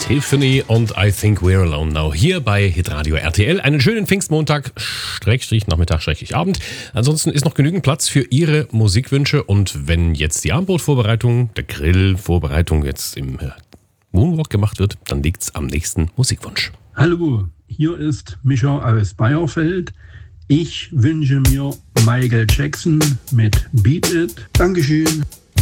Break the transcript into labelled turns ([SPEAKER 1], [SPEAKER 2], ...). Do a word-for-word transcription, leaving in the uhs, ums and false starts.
[SPEAKER 1] Tiffany und I Think We're Alone Now hier bei Hitradio R T L. Einen schönen Pfingstmontag, Schrägstrich, Nachmittag, Schrägstrich, Abend. Ansonsten ist noch genügend Platz für Ihre Musikwünsche und wenn jetzt die Abendbrotvorbereitung, der Grillvorbereitung jetzt im Moonwalk gemacht wird, dann liegt's am nächsten Musikwunsch.
[SPEAKER 2] Hallo, hier ist Micha aus Bayerfeld. Ich wünsche mir Michael Jackson mit Beat It. Dankeschön.